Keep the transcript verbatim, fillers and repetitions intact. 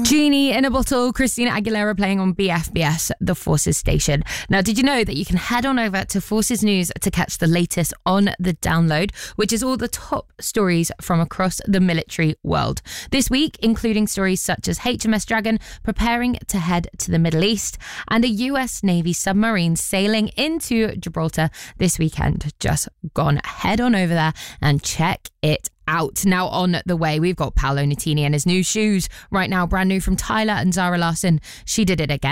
Genie in a Bottle, Christina Aguilera playing on B F B S, the Forces station. Now, did you know that you can head on over to Forces News to catch the latest on the download, which is all the top stories from across the military world. This week, including stories such as H M S Dragon preparing to head to the Middle East and a U S Navy submarine sailing into Gibraltar this weekend. Just gone. Head on over there and check it out. Now on the way, we've got Paolo Nutini and his new shoes right now, brand new from Tyler and Zara Larson. She Did It Again.